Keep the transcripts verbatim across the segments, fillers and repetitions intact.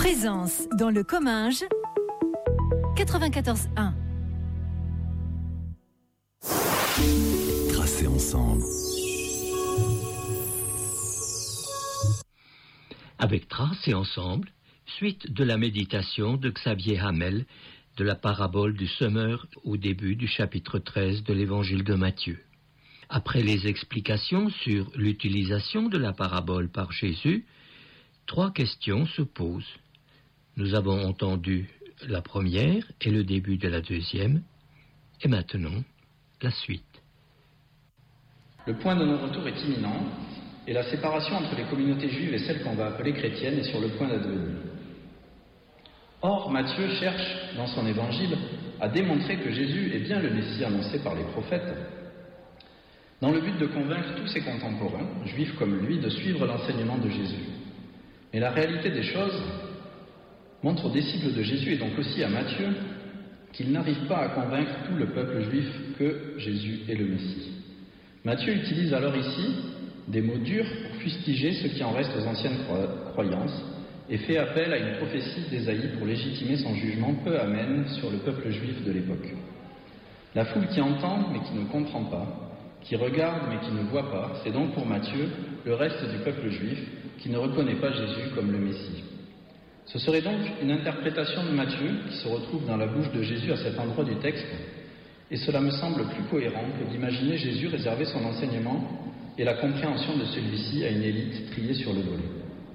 Présence dans le Comminges, quatre-vingt-quatorze un. Tracer ensemble. Avec Tracer ensemble, suite de la méditation de Xavier Hamel de la parabole du semeur au début du chapitre treize de l'évangile de Matthieu. Après les explications sur l'utilisation de la parabole par Jésus, trois questions se posent. Nous avons entendu la première et le début de la deuxième, et maintenant la suite. Le point de non-retour est imminent, et la séparation entre les communautés juives et celles qu'on va appeler chrétiennes est sur le point d'advenir. Or, Matthieu cherche, dans son évangile, à démontrer que Jésus est bien le Messie annoncé par les prophètes, dans le but de convaincre tous ses contemporains, juifs comme lui, de suivre l'enseignement de Jésus. Mais la réalité des choses montre aux disciples de Jésus, et donc aussi à Matthieu, qu'il n'arrive pas à convaincre tout le peuple juif que Jésus est le Messie. Matthieu utilise alors ici des mots durs pour fustiger ce qui en reste aux anciennes croyances et fait appel à une prophétie d'Ésaïe pour légitimer son jugement peu amène sur le peuple juif de l'époque. La foule qui entend mais qui ne comprend pas, qui regarde mais qui ne voit pas, c'est donc pour Matthieu le reste du peuple juif qui ne reconnaît pas Jésus comme le Messie. Ce serait donc une interprétation de Matthieu qui se retrouve dans la bouche de Jésus à cet endroit du texte, et cela me semble plus cohérent que d'imaginer Jésus réserver son enseignement et la compréhension de celui-ci à une élite triée sur le volet.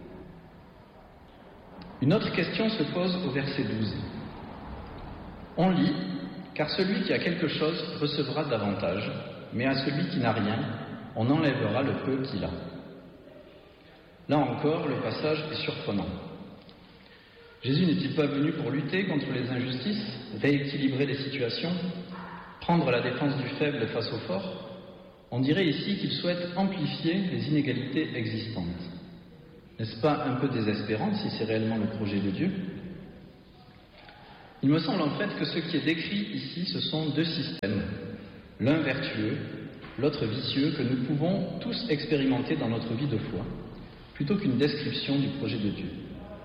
Une autre question se pose au verset douze. On lit « Car celui qui a quelque chose recevra davantage, mais à celui qui n'a rien, on enlèvera le peu qu'il a. » Là encore, le passage est surprenant. Jésus n'est-il pas venu pour lutter contre les injustices, rééquilibrer les situations, prendre la défense du faible face au fort? On dirait ici qu'il souhaite amplifier les inégalités existantes. N'est-ce pas un peu désespérant si c'est réellement le projet de Dieu? Il me semble en fait que ce qui est décrit ici, ce sont deux systèmes, l'un vertueux, l'autre vicieux, que nous pouvons tous expérimenter dans notre vie de foi, plutôt qu'une description du projet de Dieu.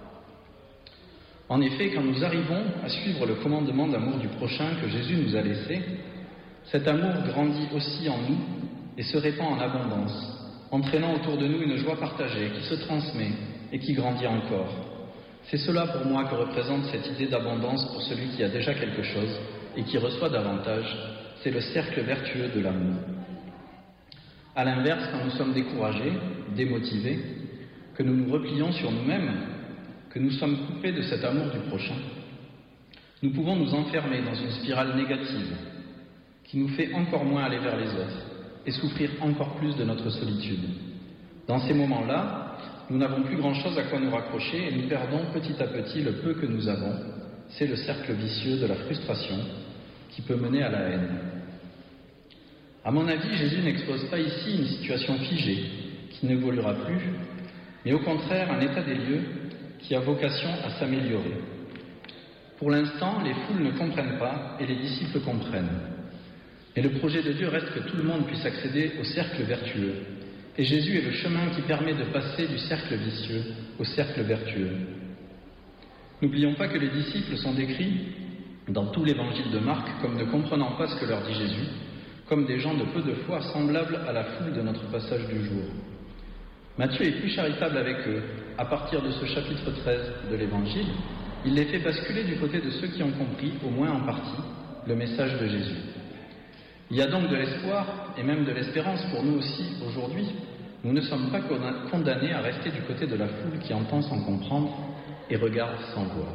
En effet, quand nous arrivons à suivre le commandement d'amour du prochain que Jésus nous a laissé, cet amour grandit aussi en nous et se répand en abondance, entraînant autour de nous une joie partagée qui se transmet et qui grandit encore. C'est cela pour moi que représente cette idée d'abondance pour celui qui a déjà quelque chose et qui reçoit davantage, c'est le cercle vertueux de l'amour. À l'inverse, quand nous sommes découragés, démotivés, que nous nous replions sur nous-mêmes, que nous sommes coupés de cet amour du prochain, nous pouvons nous enfermer dans une spirale négative qui nous fait encore moins aller vers les autres et souffrir encore plus de notre solitude. Dans ces moments-là, nous n'avons plus grand-chose à quoi nous raccrocher et nous perdons petit à petit le peu que nous avons. C'est le cercle vicieux de la frustration qui peut mener à la haine. À mon avis, Jésus n'expose pas ici une situation figée qui n'évoluera plus, mais au contraire un état des lieux qui a vocation à s'améliorer. Pour l'instant, les foules ne comprennent pas et les disciples comprennent. Mais le projet de Dieu reste que tout le monde puisse accéder au cercle vertueux. Et Jésus est le chemin qui permet de passer du cercle vicieux au cercle vertueux. N'oublions pas que les disciples sont décrits dans tout l'évangile de Marc comme ne comprenant pas ce que leur dit Jésus, comme des gens de peu de foi semblables à la foule de notre passage du jour. Matthieu est plus charitable avec eux. À partir de ce chapitre treize de l'Évangile, il les fait basculer du côté de ceux qui ont compris, au moins en partie, le message de Jésus. Il y a donc de l'espoir et même de l'espérance pour nous aussi aujourd'hui. Nous ne sommes pas condamnés à rester du côté de la foule qui entend sans comprendre et regarde sans voir.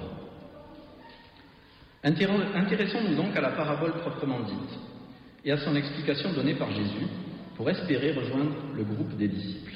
Intéressons-nous donc à la parabole proprement dite et à son explication donnée par Jésus pour espérer rejoindre le groupe des disciples.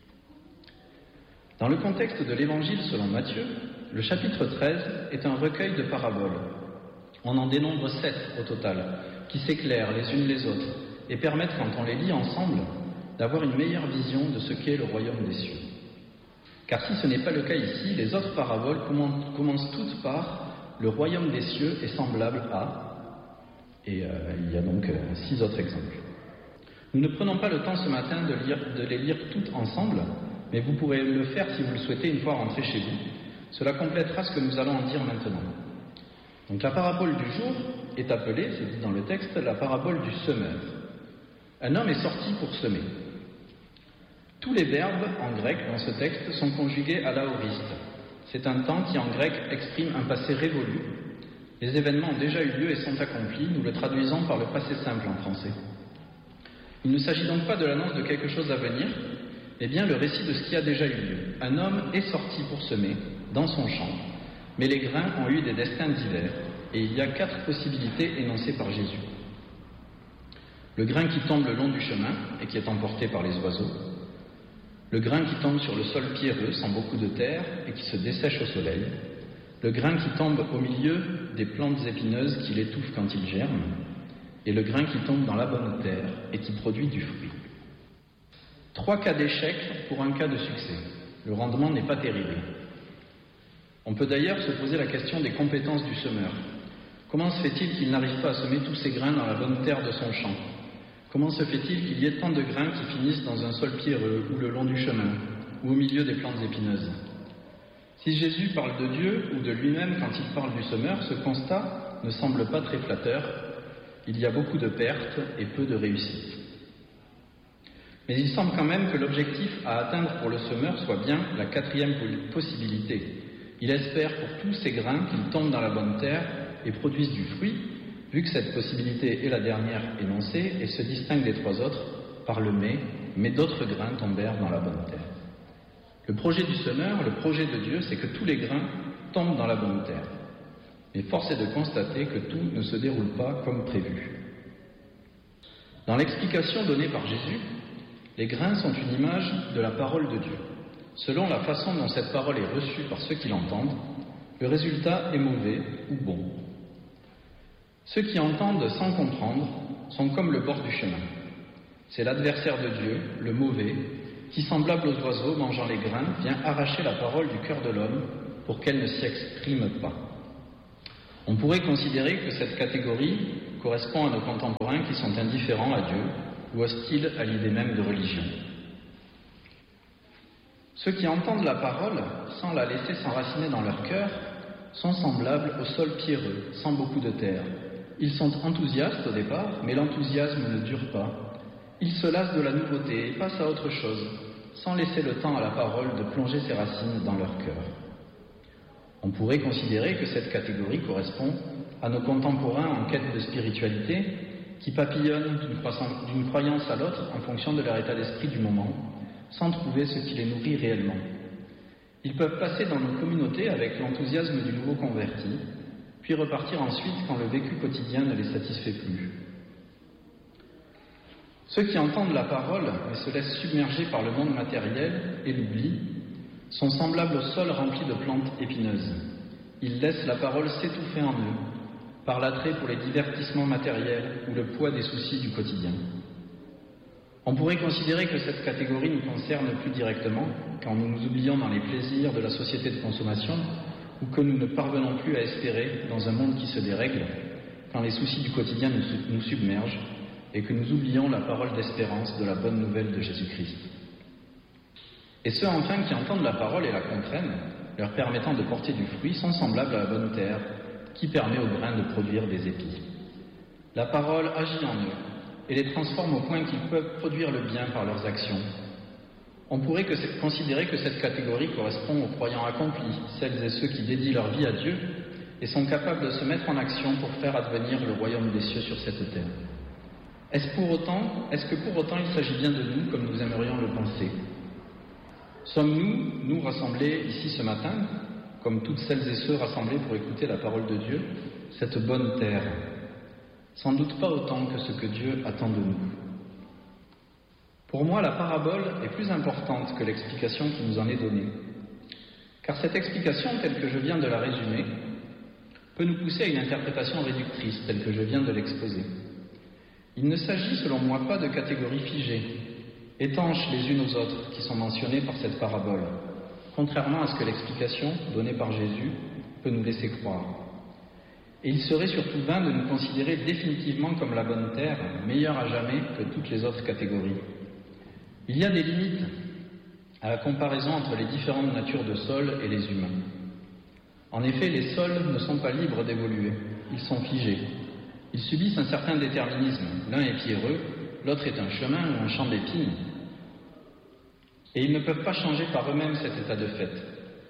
Dans le contexte de l'Évangile selon Matthieu, le chapitre treize est un recueil de paraboles. On en dénombre sept au total, qui s'éclairent les unes les autres et permettent, quand on les lit ensemble, d'avoir une meilleure vision de ce qu'est le royaume des cieux. Car si ce n'est pas le cas ici, les autres paraboles commencent toutes par « le royaume des cieux est semblable à » et euh, il y a donc euh, six autres exemples. Nous ne prenons pas le temps ce matin de, lire, de les lire toutes ensemble, mais vous pourrez le faire si vous le souhaitez une fois rentré chez vous, Cela complétera ce que nous allons en dire maintenant. Donc la parabole du jour est appelée, c'est dit dans le texte, la parabole du semeur. Un homme est sorti pour semer. Tous les verbes en grec dans ce texte sont conjugués à l'aoriste. C'est un temps qui en grec exprime un passé révolu. Les événements ont déjà eu lieu et sont accomplis, nous le traduisons par le passé simple en français. Il ne s'agit donc pas de l'annonce de quelque chose à venir, mais bien le récit de ce qui a déjà eu lieu. Un homme est sorti pour semer dans son champ, mais les grains ont eu des destins divers, et il y a quatre possibilités énoncées par Jésus. Le grain qui tombe le long du chemin et qui est emporté par les oiseaux, le grain qui tombe sur le sol pierreux sans beaucoup de terre et qui se dessèche au soleil, le grain qui tombe au milieu des plantes épineuses qui l'étouffent quand il germe, et le grain qui tombe dans la bonne terre et qui produit du fruit. Trois cas d'échec pour un cas de succès. Le rendement n'est pas terrible. On peut d'ailleurs se poser la question des compétences du semeur. Comment se fait-il qu'il n'arrive pas à semer tous ses grains dans la bonne terre de son champ? Comment se fait-il qu'il y ait tant de grains qui finissent dans un sol pierreux ou le long du chemin ou au milieu des plantes épineuses? Si Jésus parle de Dieu ou de lui-même quand il parle du semeur, ce constat ne semble pas très flatteur. Il y a beaucoup de pertes et peu de réussites. Mais il semble quand même que l'objectif à atteindre pour le semeur soit bien la quatrième possibilité. Il espère pour tous ces grains qu'ils tombent dans la bonne terre et produisent du fruit, vu que cette possibilité est la dernière énoncée et se distingue des trois autres par le mais, mais d'autres grains tombèrent dans la bonne terre. Le projet du semeur, le projet de Dieu, c'est que tous les grains tombent dans la bonne terre. Mais force est de constater que tout ne se déroule pas comme prévu. Dans l'explication donnée par Jésus, les grains sont une image de la parole de Dieu. Selon la façon dont cette parole est reçue par ceux qui l'entendent, le résultat est mauvais ou bon. Ceux qui entendent sans comprendre sont comme le bord du chemin. C'est l'adversaire de Dieu, le mauvais, qui, semblable aux oiseaux mangeant les grains, vient arracher la parole du cœur de l'homme pour qu'elle ne s'y exprime pas. On pourrait considérer que cette catégorie correspond à nos contemporains qui sont indifférents à Dieu ou hostiles à l'idée même de religion. Ceux qui entendent la parole, sans la laisser s'enraciner dans leur cœur, sont semblables au sol pierreux, sans beaucoup de terre. Ils sont enthousiastes au départ, mais l'enthousiasme ne dure pas. Ils se lassent de la nouveauté et passent à autre chose, sans laisser le temps à la parole de plonger ses racines dans leur cœur. On pourrait considérer que cette catégorie correspond à nos contemporains en quête de spiritualité, qui papillonnent d'une, d'une croyance à l'autre en fonction de leur état d'esprit du moment, sans trouver ce qui les nourrit réellement. Ils peuvent passer dans nos communautés avec l'enthousiasme du nouveau converti, puis repartir ensuite quand le vécu quotidien ne les satisfait plus. Ceux qui entendent la parole mais se laissent submerger par le monde matériel et l'oubli sont semblables au sol rempli de plantes épineuses. Ils laissent la parole s'étouffer en eux, par l'attrait pour les divertissements matériels ou le poids des soucis du quotidien. On pourrait considérer que cette catégorie nous concerne plus directement quand nous nous oublions dans les plaisirs de la société de consommation ou que nous ne parvenons plus à espérer dans un monde qui se dérègle, quand les soucis du quotidien nous, nous submergent et que nous oublions la parole d'espérance de la bonne nouvelle de Jésus-Christ. Et ceux enfin qui entendent la parole et la comprennent, leur permettant de porter du fruit, sont semblables à la bonne terre qui permet aux grains de produire des épis. La parole agit en eux et les transforme au point qu'ils peuvent produire le bien par leurs actions. On pourrait que considérer que cette catégorie correspond aux croyants accomplis, celles et ceux qui dédient leur vie à Dieu et sont capables de se mettre en action pour faire advenir le royaume des cieux sur cette terre. Est-ce pour autant, est-ce que pour autant il s'agit bien de nous comme nous aimerions le penser? Sommes-nous, nous rassemblés ici ce matin, comme toutes celles et ceux rassemblés pour écouter la parole de Dieu, cette bonne terre? Sans doute pas autant que ce que Dieu attend de nous. Pour moi, la parabole est plus importante que l'explication qui nous en est donnée. Car cette explication, telle que je viens de la résumer, peut nous pousser à une interprétation réductrice, telle que je viens de l'exposer. Il ne s'agit, selon moi, pas de catégories figées, étanches les unes aux autres, qui sont mentionnées par cette parabole, contrairement à ce que l'explication donnée par Jésus peut nous laisser croire. Et il serait surtout vain de nous considérer définitivement comme la bonne terre, meilleure à jamais que toutes les autres catégories. Il y a des limites à la comparaison entre les différentes natures de sol et les humains. En effet, les sols ne sont pas libres d'évoluer, ils sont figés. Ils subissent un certain déterminisme. L'un est pierreux, l'autre est un chemin ou un champ d'épines. Et ils ne peuvent pas changer par eux-mêmes cet état de fait.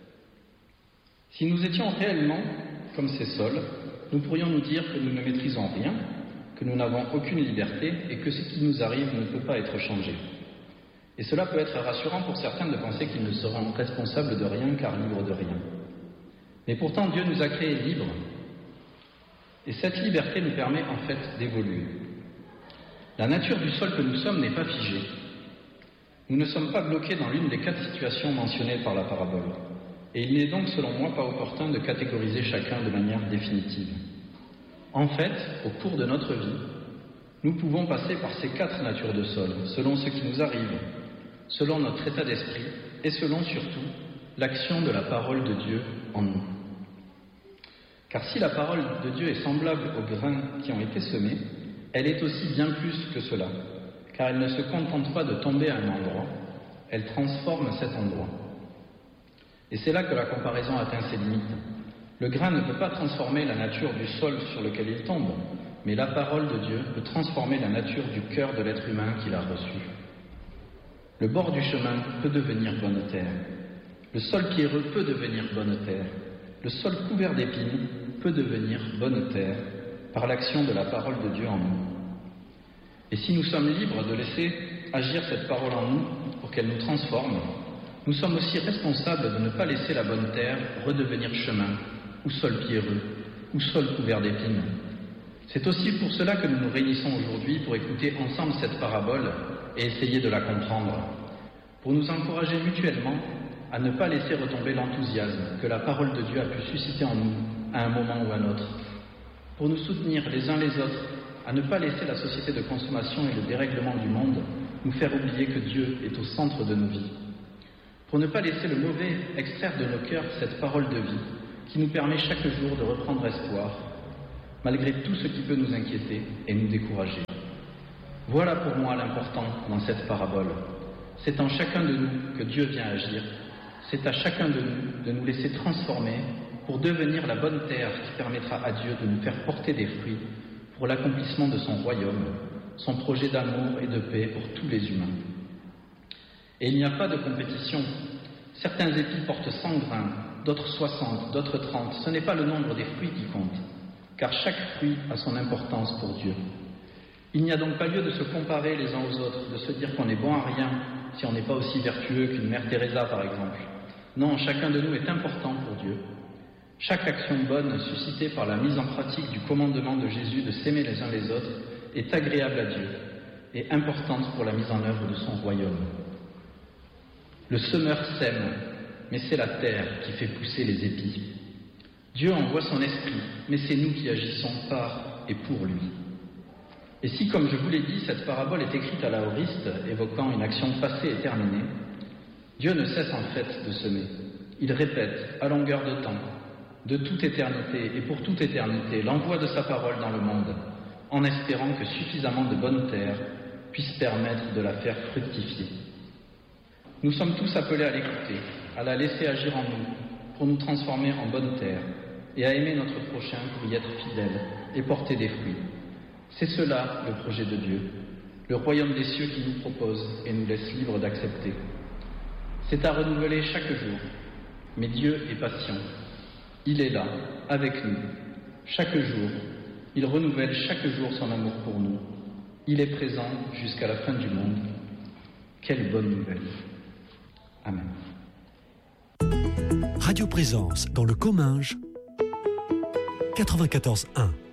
Si nous étions réellement comme ces sols, nous pourrions nous dire que nous ne maîtrisons rien, que nous n'avons aucune liberté et que ce qui nous arrive ne peut pas être changé. Et cela peut être rassurant pour certains de penser qu'ils ne seront responsables de rien car libres de rien. Mais pourtant, Dieu nous a créés libres. Et cette liberté nous permet en fait d'évoluer. La nature du sol que nous sommes n'est pas figée. Nous ne sommes pas bloqués dans l'une des quatre situations mentionnées par la parabole. Et il n'est donc, selon moi, pas opportun de catégoriser chacun de manière définitive. En fait, au cours de notre vie, nous pouvons passer par ces quatre natures de sol, selon ce qui nous arrive, selon notre état d'esprit et selon surtout l'action de la parole de Dieu en nous. Car si la parole de Dieu est semblable aux grains qui ont été semés, elle est aussi bien plus que cela, car elle ne se contente pas de tomber à un endroit, elle transforme cet endroit. Et c'est là que la comparaison atteint ses limites. Le grain ne peut pas transformer la nature du sol sur lequel il tombe, mais la parole de Dieu peut transformer la nature du cœur de l'être humain qu'il a reçu. Le bord du chemin peut devenir bonne terre. Le sol pierreux peut devenir bonne terre. Le sol couvert d'épines peut devenir bonne terre par l'action de la parole de Dieu en nous. Et si nous sommes libres de laisser agir cette parole en nous pour qu'elle nous transforme, nous sommes aussi responsables de ne pas laisser la bonne terre redevenir chemin, ou sol pierreux, ou sol couvert d'épines. C'est aussi pour cela que nous nous réunissons aujourd'hui pour écouter ensemble cette parabole et essayer de la comprendre, pour nous encourager mutuellement à ne pas laisser retomber l'enthousiasme que la parole de Dieu a pu susciter en nous à un moment ou à un autre, pour nous soutenir les uns les autres à ne pas laisser la société de consommation et le dérèglement du monde nous faire oublier que Dieu est au centre de nos vies, pour ne pas laisser le mauvais extraire de nos cœurs cette parole de vie qui nous permet chaque jour de reprendre espoir, malgré tout ce qui peut nous inquiéter et nous décourager. Voilà pour moi l'important dans cette parabole. C'est en chacun de nous que Dieu vient agir. C'est à chacun de nous de nous laisser transformer pour devenir la bonne terre qui permettra à Dieu de nous faire porter des fruits pour l'accomplissement de son royaume, son projet d'amour et de paix pour tous les humains. Et il n'y a pas de compétition. Certains épis portent cent grains, d'autres soixante, d'autres trente. Ce n'est pas le nombre des fruits qui compte, car chaque fruit a son importance pour Dieu. Il n'y a donc pas lieu de se comparer les uns aux autres, de se dire qu'on est bon à rien si on n'est pas aussi vertueux qu'une mère Teresa, par exemple. Non, chacun de nous est important pour Dieu. Chaque action bonne suscitée par la mise en pratique du commandement de Jésus de s'aimer les uns les autres est agréable à Dieu et importante pour la mise en œuvre de son royaume. Le semeur sème, mais c'est la terre qui fait pousser les épis. Dieu envoie son esprit, mais c'est nous qui agissons par et pour lui. Et si, comme je vous l'ai dit, cette parabole est écrite à l'aoriste, évoquant une action passée et terminée, Dieu ne cesse en fait de semer. Il répète, à longueur de temps, de toute éternité et pour toute éternité, l'envoi de sa parole dans le monde, en espérant que suffisamment de bonnes terres puissent permettre de la faire fructifier. Nous sommes tous appelés à l'écouter, à la laisser agir en nous, pour nous transformer en bonne terre, et à aimer notre prochain pour y être fidèle et porter des fruits. C'est cela le projet de Dieu, le royaume des cieux qui nous propose et nous laisse libres d'accepter. C'est à renouveler chaque jour, mais Dieu est patient. Il est là, avec nous, chaque jour. Il renouvelle chaque jour son amour pour nous. Il est présent jusqu'à la fin du monde. Quelle bonne nouvelle. Amen. Radio Présence dans le Comminges, quatre-vingt-quatorze un.